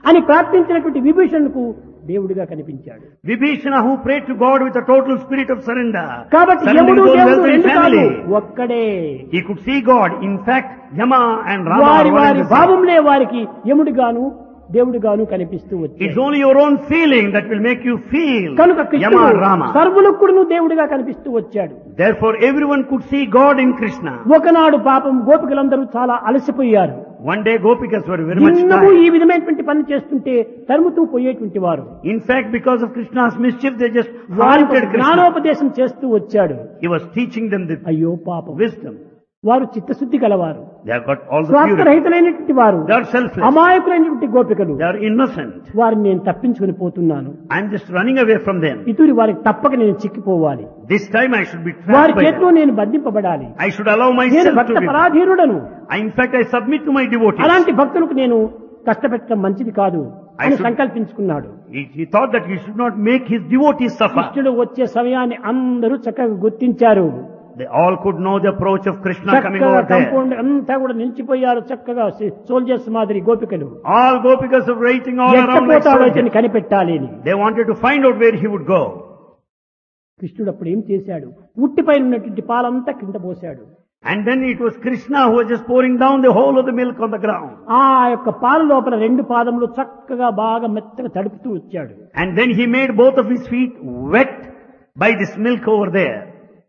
అని ప్రార్థించినటువంటి విభీషణుకు దేవుడిగా కనిపించాడు. Vibhishana, who prayed to God with a total spirit of surrender, కాబట్టి surrendering యముడు both దేవుడు wealth and రెండు కాదు, family, ఒక్కడే. he could see God. In fact, Yama and Rama వారి are one వారి and the same. భావంలే వారికి యముడిగాను దేవుడిగాను కనిపిస్తూ వచ్చాడు. It's only your own feeling that will make you feel కనుక Yama కృష్ణుడు and Rama. సర్వులకు కూడా దేవుడిగా కనిపిస్తూ వచ్చాడు. Therefore, everyone could see God in Krishna. ఒకనాడు పాపం గోపికలందరూ చాలా అలసిపోయారు. One day, Gopikas were very much నిన్నము ఈ tired. విధమైనటువంటి పని చేస్తుంటే తరుముతూ పోయేటువంటి వారు In fact, because of Krishna's mischief, they just వారికి haunted Krishna. జ్ఞానోపదేశం చేస్తూ వచ్చాడు. He was teaching them the అయ్యో పాపం, wisdom. వారు చిత్తశుద్ధి గలవారు, They have got all the purity. స్వార్థరహితులైనటువంటి వారు, They are selfless. అమాయకులైనటువంటి గోపికలు. They are innocent. వారిని నేను తప్పించుకుని పోతున్నాను. I'm just running away from them. ఇతూరి వారికి తప్పక నేను చిక్కిపోవాలి. This time I should be వారి trapped by చేతిలో them. నేను బంధింపబడాలి. I should allow నేను myself to Bhakta be. పరాధీనుడను. In fact, I submit to my devotees. అలాంటి భక్తులకు నేను కష్టపెట్టడం మంచిది కాదు అని should- సంకల్పించుకున్నాడు. He thought that he should not make his devotees suffer. కృష్ణుడు వచ్చే సమయాన్ని అందరూ చక్కగా గుర్తించారు. They all could know the approach of Krishna coming చక్కగా over there. కంపౌండ్ అంతా కూడా నిలిచిపోయారు. చక్కగా సోల్జర్స్ మాదిరి గోపికలు. All Gopikas are waiting all around like ఎట్టపోతాడో soldiers. ఇతన్ని కనిపెట్టాలి అని. They wanted to find out where he would go. కృష్ణుడు అప్పుడు ఏం చేశాడు? ఉట్టిపైన ఉన్నటువంటి పాలంతా కింద పోశాడు. And then it was Krishna who was just pouring down the whole of the milk on the ground. ఆ యొక్క పాల లోపల రెండు పాదములు చక్కగా బాగా మెత్తగా తడుపుతూ వచ్చాడు. And then he made both of his feet wet by this milk over there.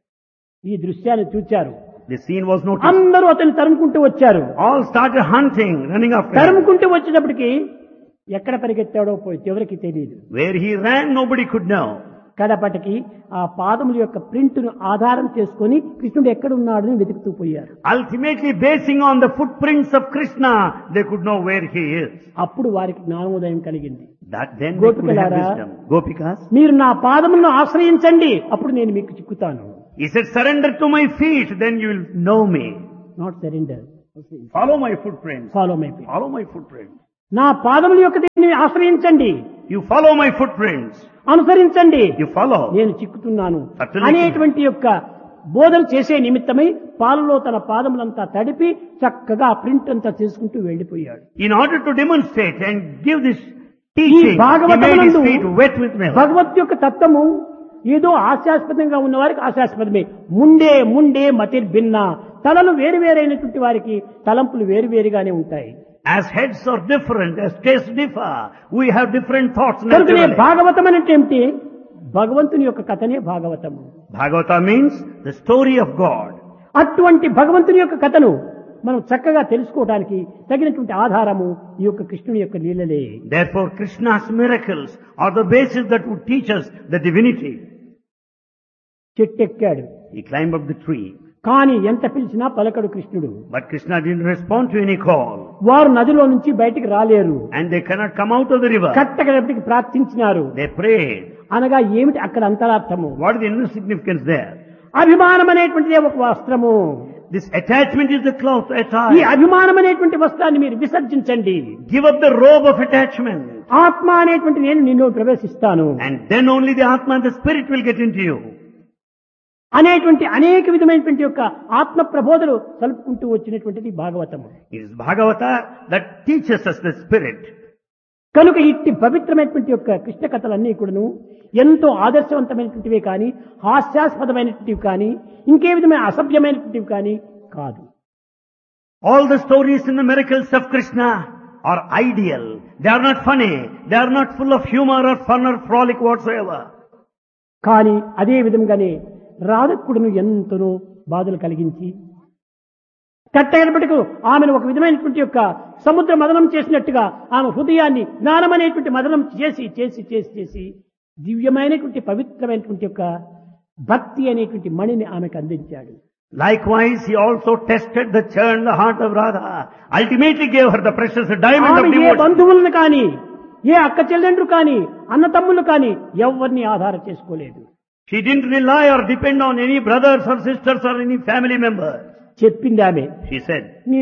ఈ దృశ్యాన్ని చూచారు. The scene was noticed. అందరూ అతన్ని తరుముకుంటూ వచ్చారు. All started hunting, running after him. తరుముకుంటూ వచ్చేటప్పటికి ఎక్కడ పరిగెత్తాడో పోయి ఎవరికి తెలియదు. Where he ran, nobody could know. కడపటికి ఆ పాదముల యొక్క ప్రింట్ను ఆధారం చేసుకొని కృష్ణుడు ఎక్కడ ఉన్నాడని వెతుకుతూ పోయారు. Ultimately, basing on the footprints of Krishna, they could know where he is. అప్పుడు వారికి జ్ఞానోదయం కలిగింది. That then they could have గోపికలారా, wisdom. Gopikas, మీరు నా పాదములను ఆశ్రయించండి, అప్పుడు నేను మీకు చిక్కుతాను. he said, surrender to my feet, then you will know me. Not surrender, Follow my footprints. Follow my feet. Follow my footprints. నా పాదముల యొక్క దీన్ని ఆశ్రయించండి, You follow my footprints. అనుసరించండి, You follow. నేను చిక్కుతున్నాను Certainly. అనేటువంటి యొక్క బోధన చేసే నిమిత్తమై పాలలో తన పాదములంతా తడిపి చక్కగా ఆ ప్రింట్ అంతా చేసుకుంటూ వెళ్లిపోయాడు. In order to demonstrate and give this teaching, he made his feet wet with milk. భగవత్ యొక్క తత్వము ఏదో హాస్యాస్పదంగా ఉన్న వారికి హాస్యాస్పదమే. ముండే మతిర్భిన్న, తలలు వేరువేరైనటువంటి వారికి తలంపులు వేరువేరుగానే ఉంటాయి. As heads are different, as tastes differ, we have different thoughts. కనుకనే naturally. భాగవతం అంటే ఏమిటి? భగవంతుని యొక్క కథనే భాగవతము. Bhagavata means the story of God. అటువంటి భగవంతుని యొక్క కథను మనం చక్కగా తెలుసుకోవడానికి తగినటువంటి ఆధారము ఈ యొక్క కృష్ణుని యొక్క లీలలే. Therefore, Krishna's miracles are the basis that would teach us the divinity. చెట్టెక్కాడు, He climbed up the tree, కానీ ఎంత పిలిచినా పలకడు కృష్ణుడు. but Krishna didn't respond to any call. వారు నదిలో నుంచి బయటికి రాలేరు. And they cannot come out of the river. కట్టగడపటికి ప్రార్థించినారు. They prayed. అనగా ఏమిటి అక్కడ అంతరార్థము? What is the inner significance there? అభిమానం అనేటువంటిదే ఒక వస్త్రము. This attachment is the cloth ఈ attire. అభిమానం అనేటువంటి వస్త్రాన్ని మీరు విసర్జించండి. Give up the robe of attachment. ఆత్మ అనేటువంటి నేను నిన్ను ప్రవేశిస్తాను And then only the Atma and the Spirit will get into you. అనేటువంటి అనేక విధమైనటువంటి యొక్క ఆత్మ ప్రబోధలు కలుపుకుంటూ వచ్చినటువంటిది భాగవతము. It is Bhagavata that teaches us the Spirit. కనుక ఇట్టి పవిత్రమైనటువంటి యొక్క కృష్ణ కథలన్నీ కూడాను ఎంతో ఆదర్శవంతమైనటువంటివే కానీ హాస్యాస్పదమైనటువంటివి కానీ ఇంకే విధమైన అసభ్యమైనటువంటివి కానీ కాదు. All the stories in the miracles of Krishna are ideal. They are not funny. They are not full of humor or fun or frolic whatsoever. కానీ అదే విధంగానే రాధకుడును ఎంతనో బాధలు కలిగించి కట్టగడపటికు ఆమెను ఒక విధమైనటువంటి యొక్క సముద్ర మదనం చేసినట్టుగా ఆమె హృదయాన్ని జ్ఞానం అనేటువంటి మదనం చేసి చేసి చేసి చేసి దివ్యమైనటువంటి పవిత్రమైనటువంటి యొక్క భక్తి అనేటువంటి మణిని ఆమెకు అందించాడు. Likewise, he also tested the churn, the heart of Radha. Ultimately gave her the precious diamond of ఆమె ఏ devotion. బంధువులను కానీ ఏ అక్క చెల్లెండ్రు కానీ అన్న తమ్ముళ్ళు కానీ ఎవరిని ఆధారం చేసుకోలేదు. She didn't rely or depend on any brothers or sisters or any family members. చెప్పింది ఆమె, She said,